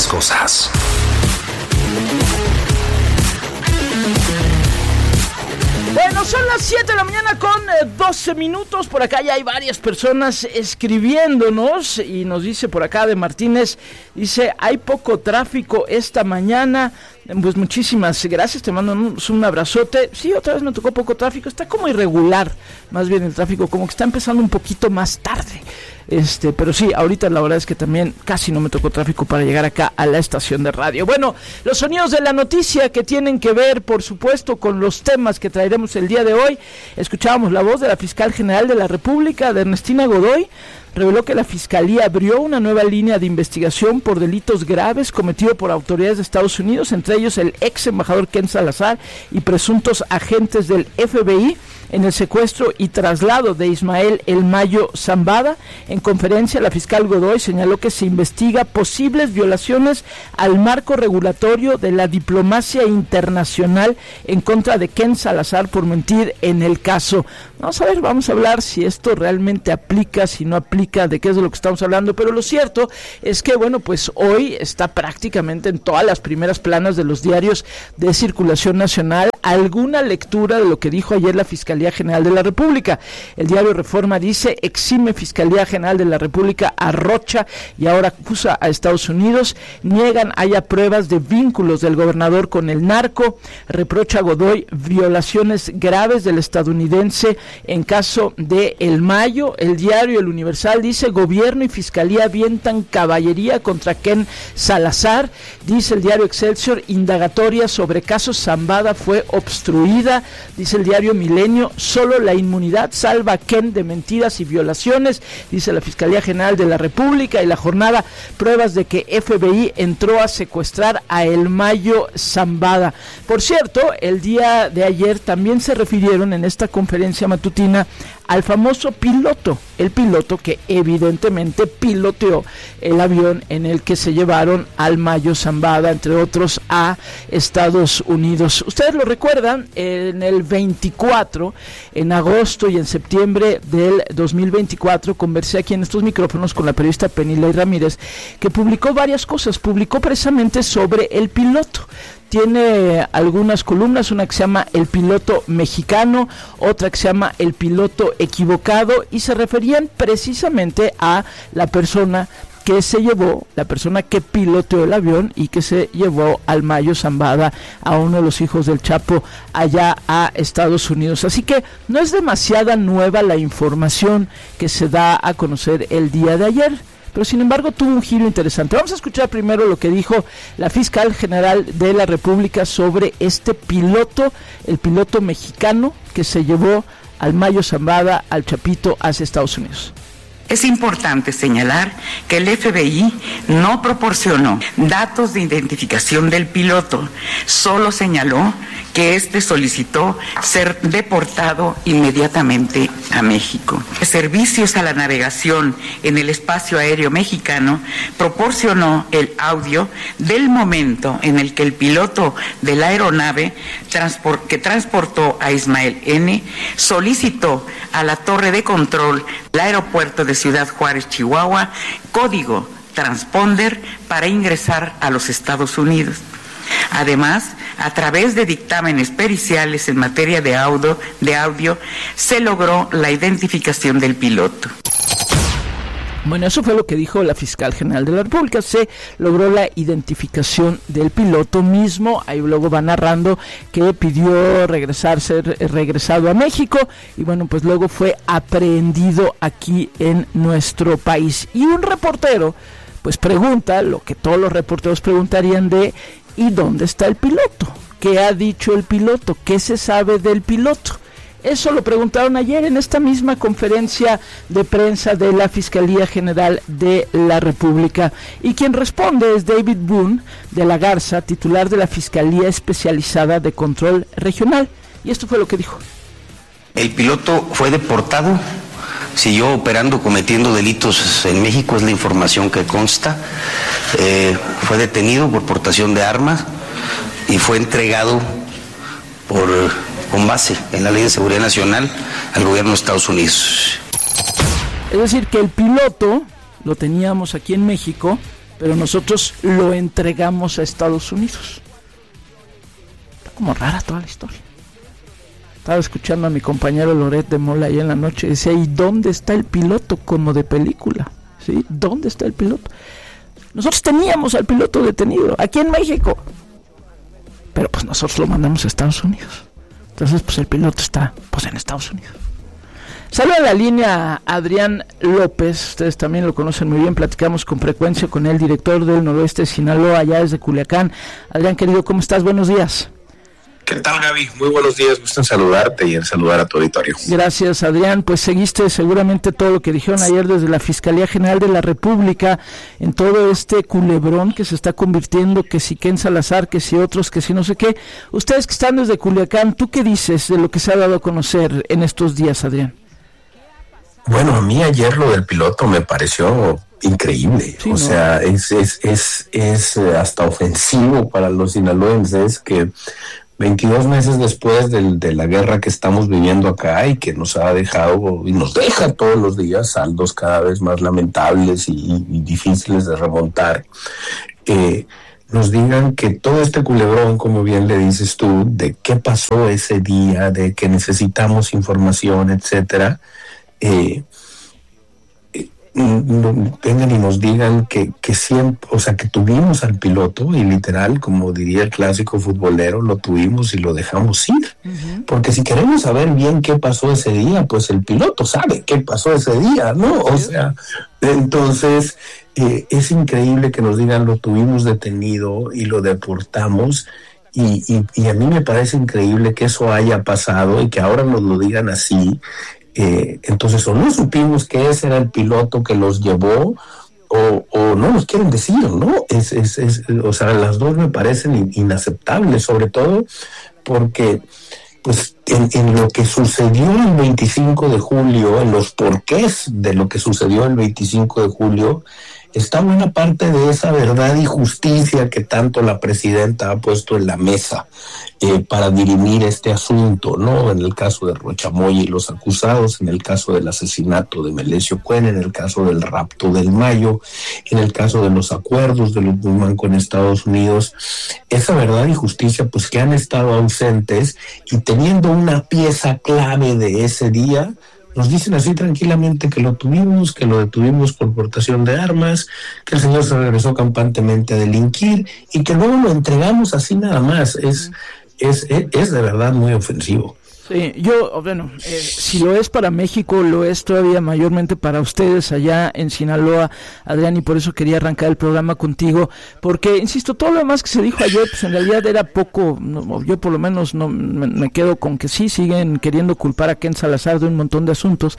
las cosas. Bueno, son las 7 de la mañana con 12 minutos. Por acá ya hay varias personas escribiéndonos y nos dice por acá de Martínez, dice, hay poco tráfico esta mañana. Pues muchísimas gracias, te mando un abrazote. Sí, otra vez me tocó poco tráfico, está como irregular, más bien el tráfico, como que está empezando un poquito más tarde. Pero sí, ahorita la verdad es que también casi no me tocó tráfico para llegar acá a la estación de radio. Bueno, los sonidos de la noticia que tienen que ver, por supuesto, con los temas que traeremos el día de hoy. Escuchábamos la voz de la Fiscal General de la República, de Ernestina Godoy. Reveló que la Fiscalía abrió una nueva línea de investigación por delitos graves cometidos por autoridades de Estados Unidos, entre ellos el ex embajador Ken Salazar y presuntos agentes del FBI, en el secuestro y traslado de Ismael El Mayo Zambada. En conferencia, la fiscal Godoy señaló que se investiga posibles violaciones al marco regulatorio de la diplomacia internacional en contra de Ken Salazar por mentir en el caso. Vamos a hablar si esto realmente aplica, si no aplica, de qué es de lo que estamos hablando, pero lo cierto es que, bueno, pues hoy está prácticamente en todas las primeras planas de los diarios de circulación nacional alguna lectura de lo que dijo ayer la Fiscalía General de la República. El diario Reforma dice, exime Fiscalía General de la República a Rocha y ahora acusa a Estados Unidos, niegan haya pruebas de vínculos del gobernador con el narco, reprocha a Godoy violaciones graves del estadounidense en caso de El Mayo. El diario El Universal dice, gobierno y fiscalía avientan caballería contra Ken Salazar. Dice el diario Excelsior, indagatoria sobre casos Zambada fue obstruida. Dice el diario Milenio, solo la inmunidad salva a Ken de mentiras y violaciones. Dice la Fiscalía General de la República. Y La Jornada, pruebas de que FBI entró a secuestrar a El Mayo Zambada. Por cierto, el día de ayer también se refirieron en esta conferencia matutina al famoso piloto, el piloto que evidentemente piloteó el avión en el que se llevaron al Mayo Zambada, entre otros, a Estados Unidos. Ustedes lo recuerdan, en el 24, en agosto y en septiembre del 2024, conversé aquí en estos micrófonos con la periodista Penilei Ramírez, que publicó varias cosas, publicó precisamente sobre el piloto. Tiene algunas columnas, una que se llama El piloto mexicano, otra que se llama El piloto equivocado, y se referían precisamente a la persona que se llevó, la persona que piloteó el avión y que se llevó al Mayo Zambada, a uno de los hijos del Chapo, allá a Estados Unidos. Así que no es demasiada nueva la información que se da a conocer el día de ayer, pero sin embargo tuvo un giro interesante. Vamos a escuchar primero lo que dijo la Fiscal General de la República sobre este piloto, el piloto mexicano que se llevó al Mayo Zambada, al Chapito, hacia Estados Unidos. Es importante señalar que el FBI no proporcionó datos de identificación del piloto, solo señaló que éste solicitó ser deportado inmediatamente a México. Servicios a la Navegación en el Espacio Aéreo Mexicano proporcionó el audio del momento en el que el piloto de la aeronave que transportó a Ismael N. solicitó a la torre de control del aeropuerto de Ciudad Juárez, Chihuahua, código transponder para ingresar a los Estados Unidos. Además, a través de dictámenes periciales en materia de audio, se logró la identificación del piloto. Bueno, eso fue lo que dijo la Fiscal General de la República. Se logró la identificación del piloto mismo. Ahí luego va narrando que pidió ser regresado a México y bueno, pues luego fue aprehendido aquí en nuestro país. Y un reportero pues pregunta lo que todos los reporteros preguntarían de ¿y dónde está el piloto? ¿Qué ha dicho el piloto? ¿Qué se sabe del piloto? Eso lo preguntaron ayer en esta misma conferencia de prensa de la Fiscalía General de la República. Y quien responde es David Boone de la Garza, titular de la Fiscalía Especializada de Control Regional. Y esto fue lo que dijo. El piloto fue deportado, siguió operando, cometiendo delitos en México, es la información que consta. Fue detenido por portación de armas y fue entregado con base en la Ley de Seguridad Nacional al gobierno de Estados Unidos. Es decir, que el piloto lo teníamos aquí en México, pero nosotros lo entregamos a Estados Unidos. Está como rara toda la historia. Estaba escuchando a mi compañero Loret de Mola ahí en la noche y decía, ¿y dónde está el piloto? Como de película, ¿sí? ¿Dónde está el piloto? Nosotros teníamos al piloto detenido aquí en México, pero pues nosotros lo mandamos a Estados Unidos. Entonces pues el piloto está pues en Estados Unidos. Saluda a la línea Adrián López, ustedes también lo conocen muy bien, platicamos con frecuencia con el director del Noroeste de Sinaloa, allá desde Culiacán. Adrián, querido, ¿cómo estás? Buenos días. ¿Qué tal, Gaby? Muy buenos días, gusto en saludarte y en saludar a tu auditorio. Gracias, Adrián. Pues seguiste seguramente todo lo que dijeron ayer desde la Fiscalía General de la República en todo este culebrón que se está convirtiendo, que si Ken Salazar, que si otros, que si no sé qué. Ustedes que están desde Culiacán, ¿tú qué dices de lo que se ha dado a conocer en estos días, Adrián? Bueno, a mí ayer lo del piloto me pareció increíble, sí, sea, es hasta ofensivo para los sinaloenses que 22 meses después de la guerra que estamos viviendo acá y que nos ha dejado y nos deja todos los días saldos cada vez más lamentables y difíciles de remontar, nos digan que todo este culebrón, como bien le dices tú, de qué pasó ese día, de que necesitamos información, etcétera, vengan y nos digan que siempre, o sea, que tuvimos al piloto y literal, como diría el clásico futbolero, lo tuvimos y lo dejamos ir. Uh-huh. Porque si queremos saber bien qué pasó ese día, pues el piloto sabe qué pasó ese día, ¿no? O sea, entonces es increíble que nos digan lo tuvimos detenido y lo deportamos. Y a mí me parece increíble que eso haya pasado y que ahora nos lo digan así. Entonces o no supimos que ese era el piloto que los llevó o no nos quieren decir, ¿no? O sea, las dos me parecen inaceptables, sobre todo porque pues en lo que sucedió el 25 de julio, en los porqués de lo que sucedió el 25 de julio, está buena parte de esa verdad y justicia que tanto la presidenta ha puesto en la mesa para dirimir este asunto, ¿no? En el caso de Rochamoya y los acusados, en el caso del asesinato de Melesio Cuen, en el caso del rapto del Mayo, en el caso de los acuerdos de Guzmán con Estados Unidos, esa verdad y justicia pues que han estado ausentes y teniendo una pieza clave de ese día, nos dicen así tranquilamente que lo tuvimos, que lo detuvimos por portación de armas, que el señor se regresó campantemente a delinquir y que luego lo entregamos así nada más. Es de verdad muy ofensivo. Sí, si lo es para México, lo es todavía mayormente para ustedes allá en Sinaloa, Adrián, y por eso quería arrancar el programa contigo, porque, insisto, todo lo demás que se dijo ayer, pues en realidad era poco, yo por lo menos no me quedo con que sí, siguen queriendo culpar a Ken Salazar de un montón de asuntos,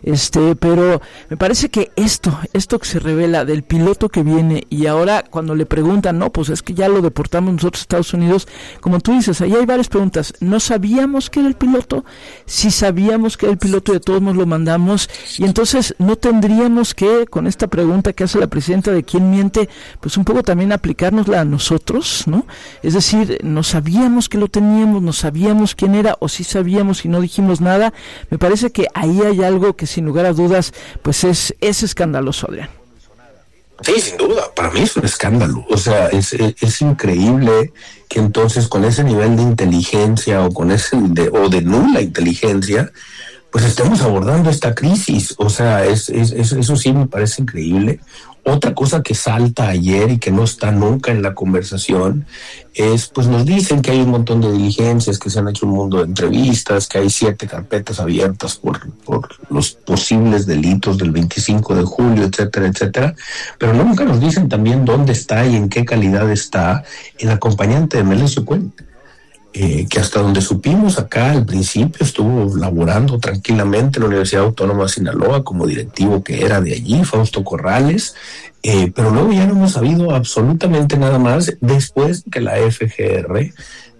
pero me parece que esto que se revela del piloto que viene, y ahora cuando le preguntan, no, pues es que ya lo deportamos nosotros a Estados Unidos, como tú dices, ahí hay varias preguntas, no sabíamos que era el piloto, si sabíamos que era el piloto y de todos nos lo mandamos, y entonces no tendríamos que, con esta pregunta que hace la presidenta de quién miente, pues un poco también aplicárnosla a nosotros, ¿no? Es decir, no sabíamos que lo teníamos, no sabíamos quién era, o sí sabíamos y no dijimos nada. Me parece que ahí hay algo que sin lugar a dudas, pues es escandaloso, Adrián. Sí, sin duda, para mí es un escándalo, o sea, es increíble que entonces con ese nivel de inteligencia o con de nula inteligencia, pues estemos abordando esta crisis, o sea, eso sí me parece increíble. Otra cosa que salta ayer y que no está nunca en la conversación es, pues nos dicen que hay un montón de diligencias, que se han hecho un mundo de entrevistas, que hay 7 carpetas abiertas por los posibles delitos del 25 de julio, etcétera, etcétera, pero nunca nos dicen también dónde está y en qué calidad está el acompañante de Melesio Cuen. Que hasta donde supimos acá al principio estuvo laborando tranquilamente en la Universidad Autónoma de Sinaloa como directivo que era de allí, Fausto Corrales, pero luego ya no hemos sabido absolutamente nada más después de que la FGR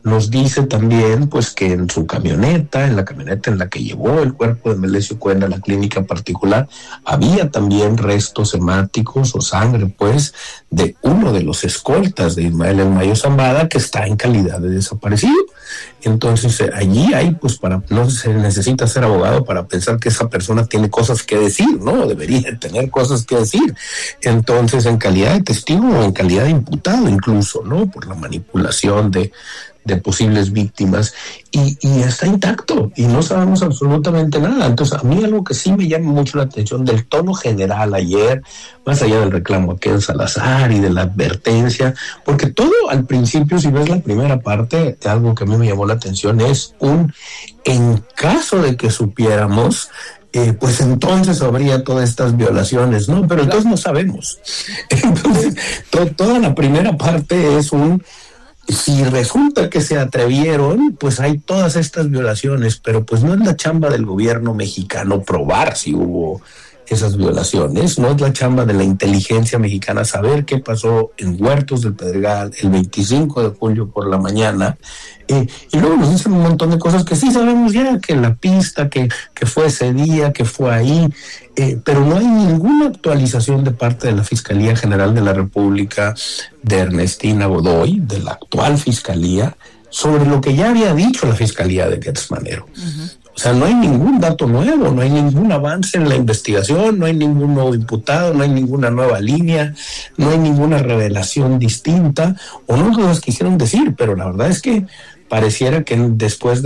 nos dice también pues que en su camioneta, en la camioneta en la que llevó el cuerpo de Melesio Cuenda a la clínica particular, había también restos hemáticos o sangre pues de uno de los escoltas de Ismael El Mayo Zambada, que está en calidad de desaparecido. Entonces allí hay pues no se necesita ser abogado para pensar que esa persona tiene cosas que decir, ¿no? Debería tener cosas que decir. Entonces, en calidad de testigo o en calidad de imputado incluso, ¿no? Por la manipulación de posibles víctimas, y está intacto, y no sabemos absolutamente nada. Entonces, a mí algo que sí me llama mucho la atención del tono general ayer, más allá del reclamo a Ken Salazar y de la advertencia, porque todo al principio, si ves la primera parte, algo que a mí me llamó la atención es en caso de que supiéramos, pues entonces habría todas estas violaciones, ¿no? Pero entonces no sabemos. Entonces, toda la primera parte es si resulta que se atrevieron, pues hay todas estas violaciones, pero pues no es la chamba del gobierno mexicano probar si hubo esas violaciones, no es la chamba de la inteligencia mexicana saber qué pasó en Huertos del Pedregal el 25 de julio por la mañana, y luego nos dicen un montón de cosas que sí sabemos ya, que la pista, que fue ese día, que fue ahí, pero no hay ninguna actualización de parte de la Fiscalía General de la República, de Ernestina Godoy, de la actual Fiscalía, sobre lo que ya había dicho la Fiscalía de Gertz Manero. O sea, no hay ningún dato nuevo, no hay ningún avance en la investigación, no hay ningún nuevo imputado, no hay ninguna nueva línea, no hay ninguna revelación distinta, o no cosas quisieron decir, pero la verdad es que pareciera que después